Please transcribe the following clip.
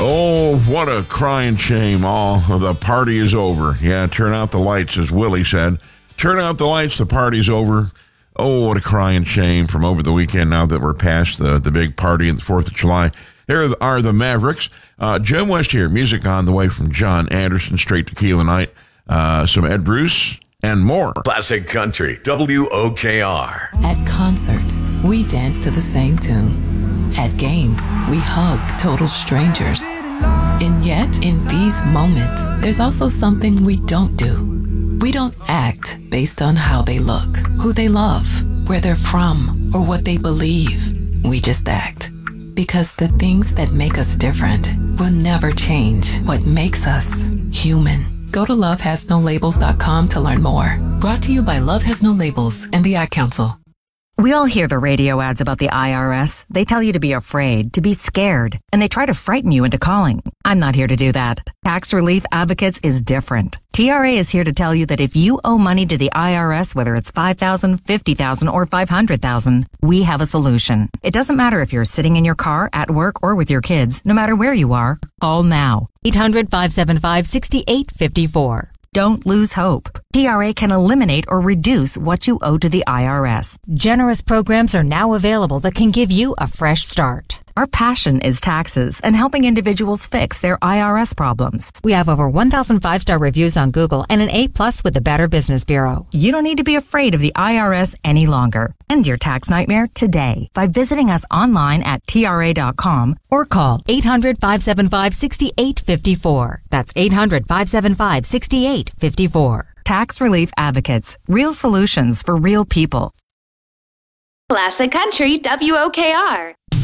Oh, what a crying shame. Oh, the party is over. Yeah, turn out the lights, as Willie said. Turn out the lights, the party's over. Oh, what a crying shame from over the weekend now that we're past the big party and the 4th of July. Here are the Mavericks. Jim West here. Music on the way from John Anderson, straight tequila night. Some Ed Bruce and more. Classic Country, WOKR. At concerts, we dance to the same tune. At games, we hug total strangers. And yet, in these moments, there's also something we don't do. We don't act based on how they look, who they love, where they're from, or what they believe. We just act. Because the things that make us different will never change what makes us human. Go to lovehasnolabels.com to learn more. Brought to you by Love Has No Labels and the Ad Council. We all hear the radio ads about the IRS. They tell you to be afraid, to be scared, and they try to frighten you into calling. I'm not here to do that. Tax Relief Advocates is different. TRA is here to tell you that if you owe money to the IRS, whether it's $5,000, $50,000, or $500,000, we have a solution. It doesn't matter if you're sitting in your car, at work, or with your kids. No matter where you are, call now. 800-575-6854. Don't lose hope. TRA can eliminate or reduce what you owe to the IRS. Generous programs are now available that can give you a fresh start. Our passion is taxes and helping individuals fix their IRS problems. We have over 1,000 5-star reviews on Google and an A+ with the Better Business Bureau. You don't need to be afraid of the IRS any longer. End your tax nightmare today by visiting us online at TRA.com or call 800-575-6854. That's 800-575-6854. Tax Relief Advocates. Real solutions for real people. Classic Country, WOKR.